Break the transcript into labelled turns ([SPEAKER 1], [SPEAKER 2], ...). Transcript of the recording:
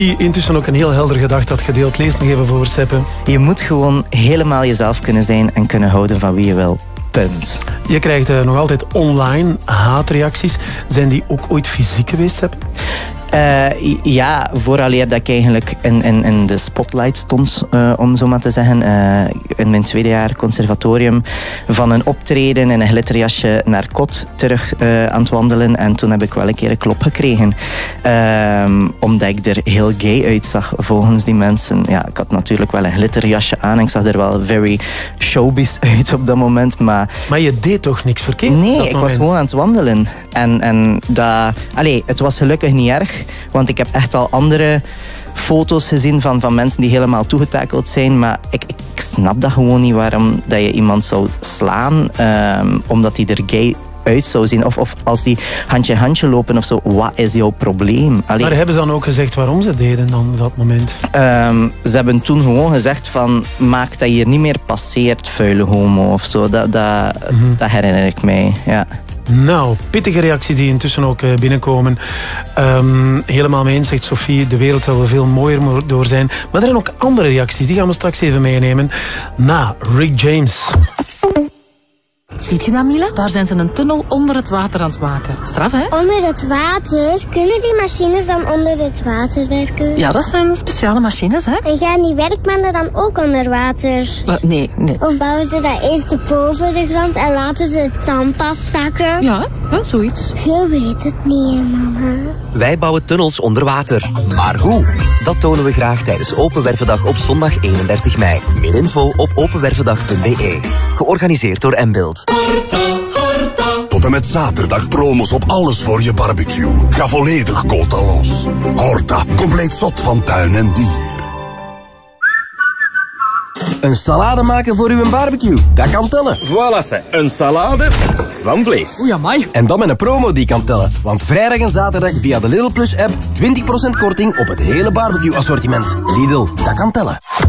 [SPEAKER 1] Intussen ook een heel helder gedachte dat gedeeld. Lees nog even voor, Seppe.
[SPEAKER 2] Je moet gewoon helemaal jezelf kunnen zijn en kunnen houden van wie je wil. Punt.
[SPEAKER 1] Je krijgt nog altijd online haatreacties. Zijn die ook ooit fysiek geweest, Seppe?
[SPEAKER 2] Ja, vooraleer dat ik eigenlijk in de spotlight stond, om zo maar te zeggen. In mijn tweede jaar conservatorium van een optreden in een glitterjasje naar kot terug aan het wandelen. En toen heb ik wel een keer een klop gekregen. Omdat ik er heel gay uitzag volgens die mensen. Ja, ik had natuurlijk wel een glitterjasje aan. Ik zag er wel very showbiz uit op dat moment. Maar
[SPEAKER 1] je deed toch niks verkeerd?
[SPEAKER 2] Nee, ik was gewoon aan het wandelen. En het was gelukkig niet erg. Want ik heb echt al andere foto's gezien van mensen die helemaal toegetakeld zijn. Maar ik snap dat gewoon niet waarom dat je iemand zou slaan. Omdat hij er gay uit zou zien. Of als die handje lopen of zo. Wat is jouw probleem?
[SPEAKER 1] Maar hebben ze dan ook gezegd waarom ze deden dan op dat moment?
[SPEAKER 2] Ze hebben toen gewoon gezegd van... Maak dat je hier niet meer passeert, vuile homo of zo. Dat herinner ik mij, ja.
[SPEAKER 1] Nou, pittige reacties die intussen ook binnenkomen. Helemaal mee eens, zegt Sophie. De wereld zou er veel mooier door zijn. Maar er zijn ook andere reacties. Die gaan we straks even meenemen. Na Rick James.
[SPEAKER 3] Ziet je dat, Mila? Daar zijn ze een tunnel onder het water aan het maken. Straf, hè?
[SPEAKER 4] Onder het water? Kunnen die machines dan onder het water werken?
[SPEAKER 3] Ja, dat zijn speciale machines, hè?
[SPEAKER 4] En gaan die werkmannen dan ook onder water?
[SPEAKER 3] Nee.
[SPEAKER 4] Of bouwen ze dat eerst boven de grond en laten ze het dan pas zakken?
[SPEAKER 3] Ja, zoiets.
[SPEAKER 4] Je weet het niet, hè, mama.
[SPEAKER 5] Wij bouwen tunnels onder water. Maar hoe? Dat tonen we graag tijdens Open Wervendag op zondag 31 mei. Meer info op openwervendag.be. Georganiseerd door Mbuild.
[SPEAKER 6] Tot en met zaterdag promos op alles voor je barbecue. Ga volledig quota los. Horta, compleet zot van tuin en dier.
[SPEAKER 7] Een salade maken voor uw barbecue, dat kan tellen.
[SPEAKER 8] Voilà, een salade van vlees.
[SPEAKER 3] Oei, amai.
[SPEAKER 7] En dan met een promo die kan tellen. Want vrijdag en zaterdag via de Lidl Plus app 20% korting op het hele barbecue assortiment. Lidl, dat kan tellen.